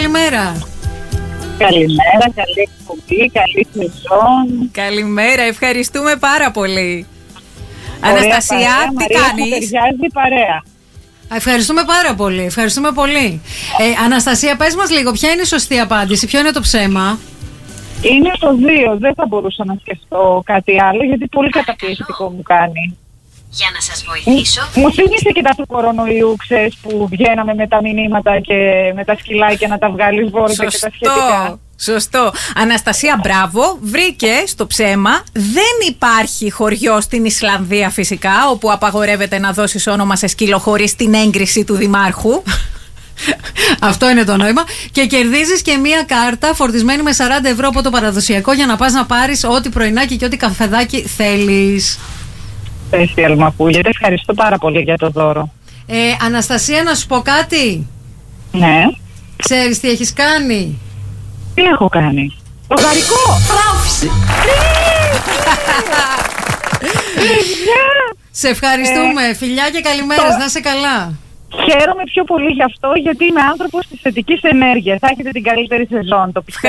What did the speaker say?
καλημέρα. Καλημέρα, καλή εκπομπή, καλή σεζόν. Καλημέρα, ευχαριστούμε πάρα πολύ. Ωραία Αναστασία, παρέα, τι Μαρία, κάνεις? ταιριάζει παρέα. Ευχαριστούμε πάρα πολύ, ευχαριστούμε πολύ. Αναστασία, πες μας λίγο, ποια είναι η σωστή απάντηση, ποιο είναι το ψέμα? Είναι το 2, δεν θα μπορούσα να σκεφτώ κάτι άλλο, γιατί πολύ καταπιεστικό μου κάνει. Για να σας βοηθήσω. Μου θύμισε και τα του κορονοϊού, ξέρεις, που βγαίναμε με τα μηνύματα και με τα σκυλάκια να τα βγάλεις βόρτα και τα σχετικά. Σωστό. Αναστασία, μπράβο. Βρήκε το ψέμα. Δεν υπάρχει χωριό στην Ισλανδία φυσικά, όπου απαγορεύεται να δώσεις όνομα σε σκύλο χωρίς την έγκριση του δημάρχου. Αυτό είναι το νόημα. Και κερδίζεις και μία κάρτα φορτισμένη με 40 ευρώ από το παραδοσιακό για να πας να πάρεις ό,τι πρωινάκι και ό,τι καφεδάκι θέλεις. Πες Μαπούλια, ευχαριστώ πάρα πολύ για το δώρο. Αναστασία, να σου πω κάτι. Ναι. Ξέρεις τι έχεις κάνει? Τι έχω κάνει? Λογαρικό! Σε ευχαριστούμε. Φιλιά και καλημέρες. Να είσαι καλά. Χαίρομαι πιο πολύ γι' αυτό, γιατί είμαι άνθρωπος της θετικής ενέργειας. Θα έχετε την καλύτερη σεζόν. Το πιστεύω.